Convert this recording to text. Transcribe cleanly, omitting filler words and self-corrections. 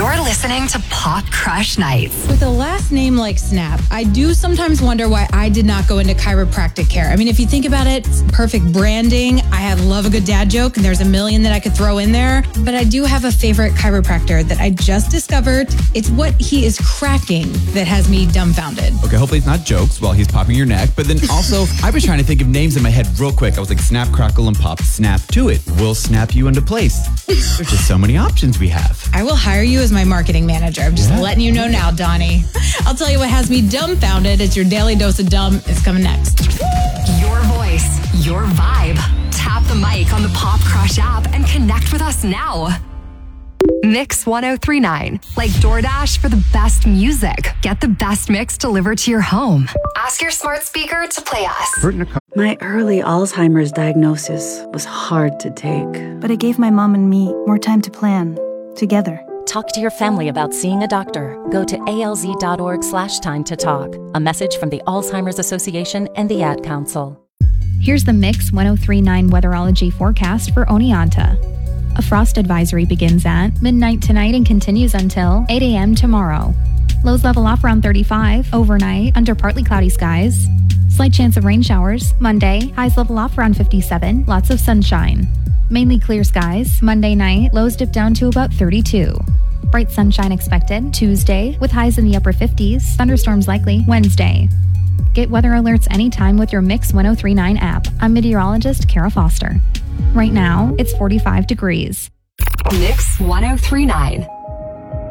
You're listening to Pop Crush Nights. With a last name like Snap, I do sometimes wonder why I did not go into chiropractic care. I mean, if you think about it, it's perfect branding. I love a good dad joke, and there's a million that I could throw in there. But I do have a favorite chiropractor that I just discovered. It's what he is cracking that has me dumbfounded. Okay, hopefully it's not jokes while he's popping your neck. But then also, I was trying to think of names in my head real quick. I was like, snap, crackle, and pop. Snap to it. We'll snap you into place. There's just so many options we have. I will hire you as my marketing manager. I'm just letting you know now, Donnie. I'll tell you what has me dumbfounded. It's your daily dose of dumb is coming next. Your voice, your vibe. Tap the mic on the Pop Crush app and connect with us now. Mix 1039. Like DoorDash for the best music. Get the best mix delivered to your home. Ask your smart speaker to play us. My early Alzheimer's diagnosis was hard to take. But it gave my mom and me more time to plan together. Talk to your family about seeing a doctor. Go to alz.org/time to talk. A message from the Alzheimer's Association and the Ad Council. Here's the Mix 1039 weatherology forecast for Oneonta. A frost advisory begins at midnight tonight and continues until 8 a.m. tomorrow. Lows level off around 35 overnight under partly cloudy skies. Slight chance of rain showers Monday. Highs level off around 57. Lots of sunshine. Mainly clear skies. Monday night, lows dip down to about 32. Bright sunshine expected Tuesday with highs in the upper 50s. Thunderstorms likely Wednesday. Get weather alerts anytime with your Mix 1039 app. I'm meteorologist Kara Foster. Right now, it's 45 degrees. Mix 1039.